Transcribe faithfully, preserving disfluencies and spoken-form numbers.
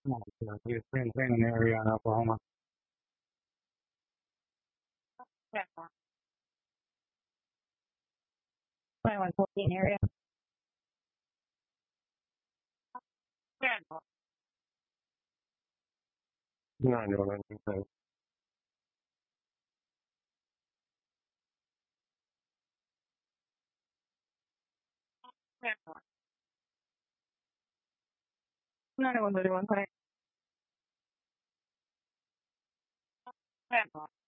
Oh, yeah, do the same thing in the area in Oklahoma. Yeah. twenty-one fourteen area. Yeah. Not doing anything. Yeah. ninety-one thirty-one. Yeah.